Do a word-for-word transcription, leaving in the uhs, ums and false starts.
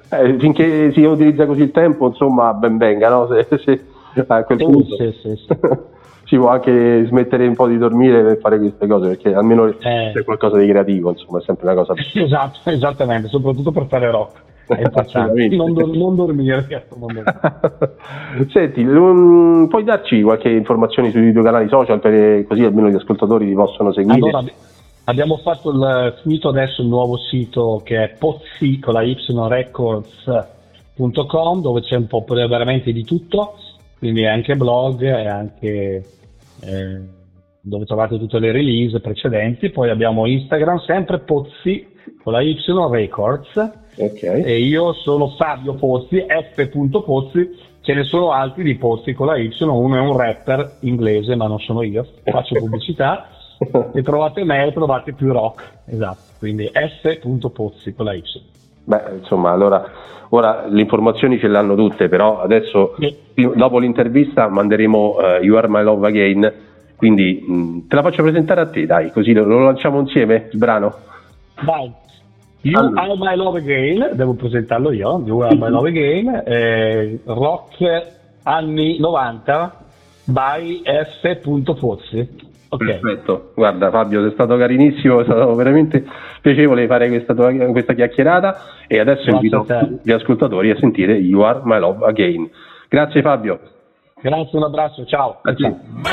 eh, finché si utilizza così il tempo, insomma, ben venga, no? Se, se, a quel punto sì, sì, sì. si può anche smettere un po' di dormire per fare queste cose, perché almeno eh. c'è qualcosa di creativo, insomma, è sempre una cosa. Esatto, esattamente, soprattutto per fare rock. È importante non, do- non dormire. Non dormire. Senti, um, puoi darci qualche informazione sui tuoi canali social, per, così almeno gli ascoltatori ti possono seguire? Allora, abbiamo fatto il sito adesso, il nuovo sito che è pozzi con la y records punto com, dove c'è un po' veramente di tutto, quindi anche blog e anche eh, dove trovate tutte le release precedenti. Poi abbiamo Instagram, sempre pozzi con la y records. Okay. E io sono Fabio Pozzi, f. Pozzi, ce ne sono altri di Pozzi con la Y, uno è un rapper inglese ma non sono io, faccio pubblicità, e trovate me e trovate più rock, esatto, quindi f. Pozzi con la Y. Beh, insomma, allora ora le informazioni ce le hanno tutte, però adesso sì. Dopo l'intervista manderemo uh, You Are My Love Again, quindi mh, te la faccio presentare a te, dai, così lo, lo lanciamo insieme il brano. Vai. You allora. Are My Love Again, devo presentarlo io, You Are My Love Again, eh, rock anni novanta by f. Pozzi. Okay. Perfetto, guarda Fabio, sei stato carinissimo, è stato veramente piacevole fare questa, tua, questa chiacchierata, e adesso invito gli ascoltatori a sentire You Are My Love Again. Grazie Fabio. Grazie, un abbraccio, ciao. ciao.